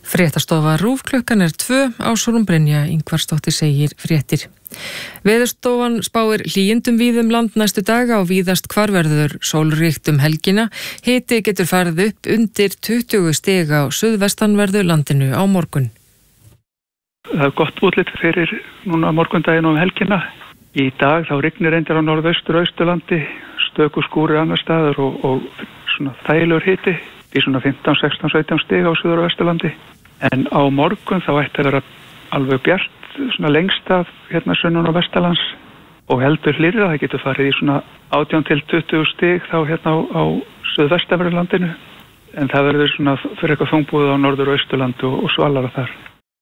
Fréttastofa RÚV klukkan 2 á Sólrún Brynja Ingvarsdóttir segir fréttir. Veðurstofan spáir hlýindum víðum land næstu daga og víðast hvar verður sólríkt helgina. Hiti getur farið upp undir 20 stig á suðvestanverðu landinu á morgun. Það er gott útlit fyrir núna morgundaginn og helgina. Í dag þá rignir reyndar á norðaustur og austurlandi, stöku skúrir annar staðar og svona þægilegur hiti í svona 15, 16, 17 stig á suður og vesturlandi. En á morgun þá ætti að vera alveg bjart svona lengst af hérna sunnan og vesturlands og heldur hlýrra, það getur farið í svona 18 til 20 stig þá hérna á suðvestanverðu landinu. En það verður svona fyrir eitthvað þungbúið á norður og austurland og svalara þar.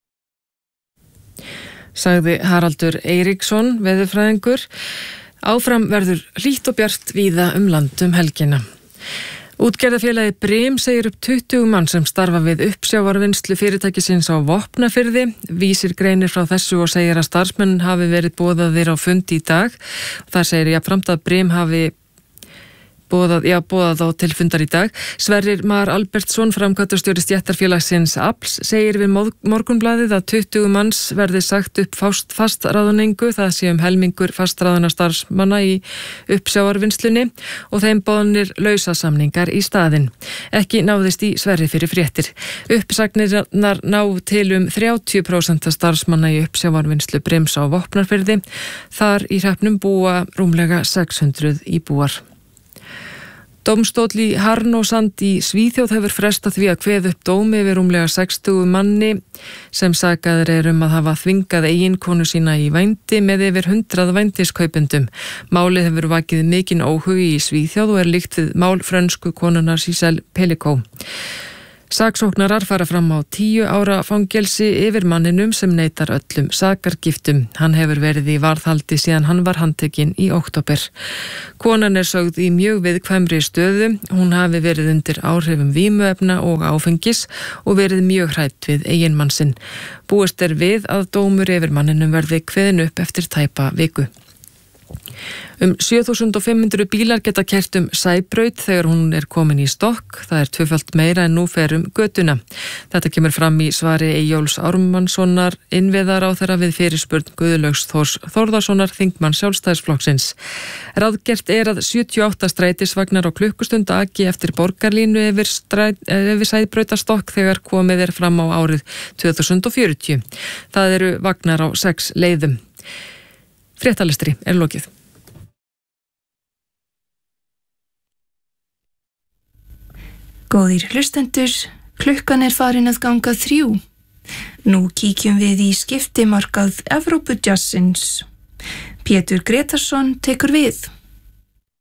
Sagði Haraldur Eiríksson, veðurfræðingur. Áfram verður hlýtt og bjart víða land helgina. Útgerðarfélagið Brim segir upp 20 mann sem starfa við uppsjávarvinnslu fyrirtækisins á Vopnafirði. Vísir greinir frá þessu og segir að starfsmenn hafi verið boðaðir á fund í dag. Það segir jafnframt að Brim hafi boðað á til fundar í dag. Sverrir Mar Albertsson, framkvæmdastjóri stéttarfélagsins AFLs, segir við Morgunblaðið að 20 manns verði sagt upp fastráðningu, það sé helmingur fastráðna starfsmanna í uppsjávarvinnslunni og þeim boðnir lausasamningar í staðinn. Ekki náðist í Sverri fyrir fréttir. Uppsagnirnar ná til 30% starfsmanna í uppsjávarvinnslu Brims á Vopnafirði. Þar í hreppnum búa rúmlega 600 íbúar. Dómstóll í Harnosand í Svíþjóð hefur frestað því að kveða upp dómi yfir rúmlega 60 manni sem sakaður að hafa þvingað eiginkonu sína í vændi með yfir 100 vændiskaupendum. Málið hefur vakið mikinn óhug í Svíþjóð og líkt við mál frönsku konunnar Giselle Pelicot. Saksóknarar fara fram á 10 ára fangelsi yfir manninum sem neitar öllum sakargiftum. Hann hefur verið í varðhaldi síðan hann var handtekinn í október. Konan sögð í mjög viðkvæmri stöðu. Hún hafi verið undir áhrifum vímuefna og áfengis og verið mjög hrædd við eiginmann sinn. Búist við að dómur yfir manninum verði kveðinn upp eftir tæpa viku. 7.500 bílar geta keyrt Sæbraut þegar hún komin í stokk. Það er tvöfalt meira en nú fer götuna. Þetta kemur fram í svari Eyjóls Ármannssonar innviðaráðherra við fyrirspurn Guðlaugs Þórs Þórðarsonar þingmann Sjálfstæðisflokksins. Ráðgert að 78 strætisvagnar á klukkustund aki eftir borgarlínu yfir Sæbrautarstokk þegar komið fram á árið 2040. Það eru vagnar á 6 leiðum. Fréttalestri lokið. Góðir hlustendur, klukkan farin að ganga 3. Nú kíkjum við í skiptimarkað Evrópujazzins. Pétur Gretarsson tekur við.